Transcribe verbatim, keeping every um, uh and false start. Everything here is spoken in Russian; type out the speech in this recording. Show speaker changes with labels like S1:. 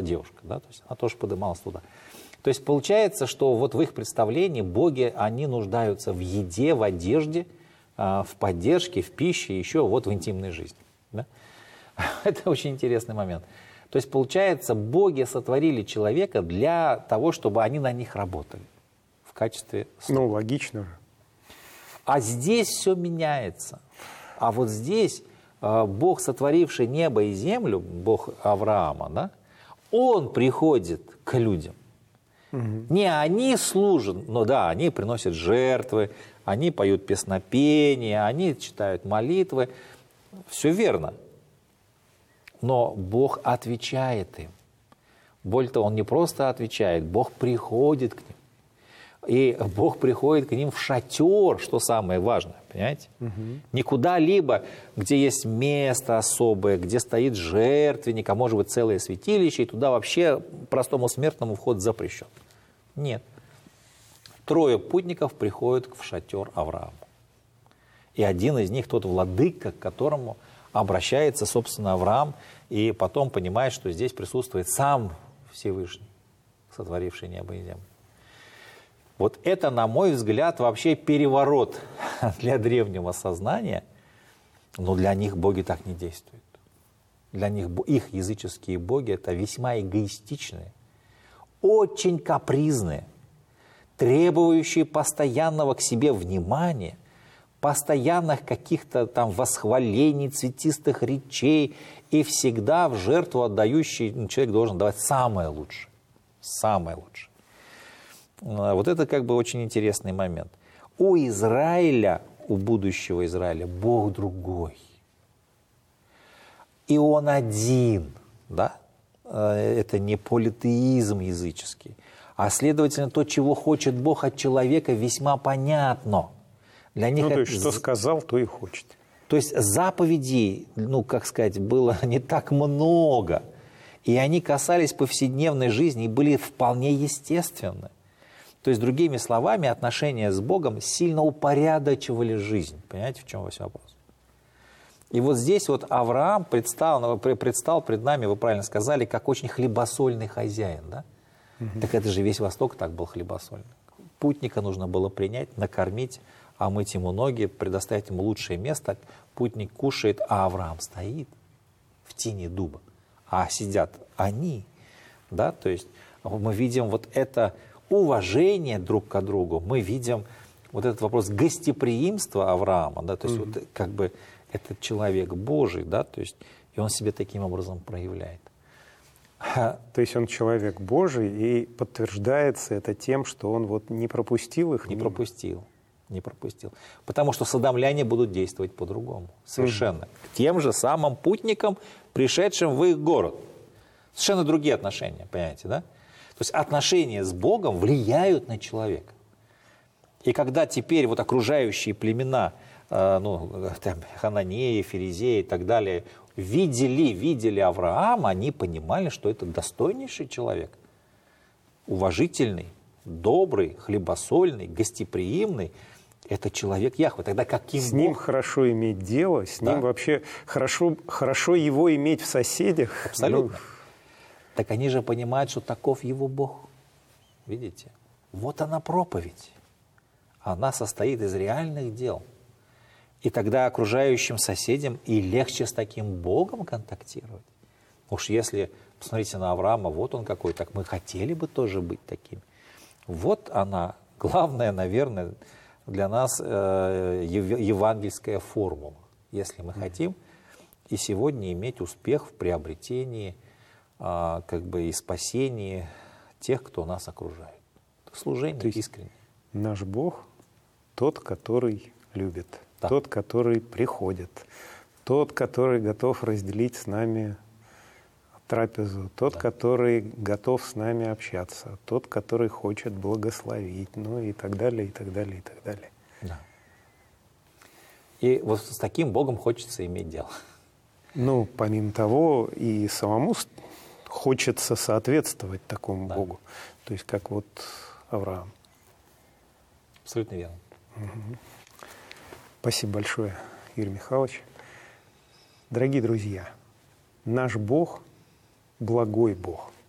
S1: девушка, да, то есть она тоже поднималась туда. То есть получается, что вот в их представлении боги, они нуждаются в еде, в одежде, в поддержке, в пище, еще вот в интимной жизни. Да? Это очень интересный момент. То есть получается, боги сотворили человека для того, чтобы они на них работали в качестве слуг.
S2: Ну, логично же.
S1: А здесь все меняется. А вот здесь э, Бог, сотворивший небо и землю, Бог Авраама, да, Он приходит к людям. Угу. Не они служат, но да, они приносят жертвы, они поют песнопения, они читают молитвы. Все верно. Но Бог отвечает им. Более того, Он не просто отвечает, Бог приходит к ним. И Бог приходит к ним в шатер, что самое важное, понимаете? Угу. Не куда-либо, где есть место особое, где стоит жертвенник, а может быть целое святилище, и туда вообще простому смертному вход запрещен. Нет. Трое путников приходят в шатер Авраама. И один из них, тот владыка, к которому обращается, собственно, Авраам, и потом понимает, что здесь присутствует сам Всевышний, сотворивший небо и землю. Вот это, на мой взгляд, вообще переворот для древнего сознания, но для них боги так не действуют. Для них их языческие боги – это весьма эгоистичные, очень капризные, требующие постоянного к себе внимания, постоянных каких-то там восхвалений, цветистых речей, и всегда в жертву отдающий человек должен давать самое лучшее. Самое лучшее. Вот это как бы очень интересный момент. У Израиля, у будущего Израиля, Бог другой. И Он один, да? Это не политеизм языческий. А следовательно, то, чего хочет Бог от человека, весьма понятно. Для них
S2: ну, то
S1: это...
S2: есть, что сказал, то и хочет.
S1: То есть заповедей, ну, как сказать, было не так много. И они касались повседневной жизни и были вполне естественны. То есть, другими словами, отношения с Богом сильно упорядочивали жизнь. Понимаете, в чем весь вопрос? И вот здесь вот Авраам предстал, предстал пред нами, вы правильно сказали, как очень хлебосольный хозяин. Да? Угу. Так это же весь Восток так был хлебосольный. Путника нужно было принять, накормить, омыть ему ноги, предоставить ему лучшее место. Путник кушает, а Авраам стоит в тени дуба. А сидят они. Да? То есть мы видим вот это... уважение друг к другу, мы видим вот этот вопрос гостеприимства Авраама, да, то есть mm-hmm. вот как бы этот человек Божий, да, то есть и он себя таким образом проявляет.
S2: То есть он человек Божий, и подтверждается это тем, что он вот не пропустил их?
S1: Не
S2: мимо.
S1: пропустил, не пропустил. Потому что содомляне будут действовать по-другому, совершенно. Mm-hmm. К тем же самым путникам, пришедшим в их город. Совершенно другие отношения, понимаете, да? То есть отношения с Богом влияют на человека. И когда теперь вот окружающие племена, э, ну, там, Хананеи, Ферезеи и так далее, видели, видели Авраама, они понимали, что это достойнейший человек. Уважительный, добрый, хлебосольный, гостеприимный. Это человек Яхве. Тогда каким
S2: С ним
S1: Бог...
S2: хорошо иметь дело, с
S1: да.
S2: ним вообще хорошо, хорошо его иметь в соседях.
S1: Абсолютно.
S2: Ну...
S1: Так они же понимают, что таков его Бог. Видите? Вот она проповедь. Она состоит из реальных дел. И тогда окружающим соседям и легче с таким Богом контактировать. Уж если, посмотрите на Авраама, вот он какой, так мы хотели бы тоже быть таким. Вот она, главная, наверное, для нас э, евангельская формула. Если мы хотим и сегодня иметь успех в приобретении как бы и спасение тех, кто нас окружает. Служение искреннее.
S2: Наш Бог тот, который любит,
S1: да.
S2: тот, который приходит, тот, который готов разделить с нами трапезу, тот, да. который готов с нами общаться, тот, который хочет благословить, ну и так далее, и так далее, и так далее.
S1: Да. И вот с таким Богом хочется иметь дело.
S2: Ну, помимо того, и самому хочется соответствовать такому да. Богу. То есть, как вот Авраам.
S1: Абсолютно верно.
S2: Угу. Спасибо большое, Юрий Михайлович. Дорогие друзья, наш Бог – благой Бог.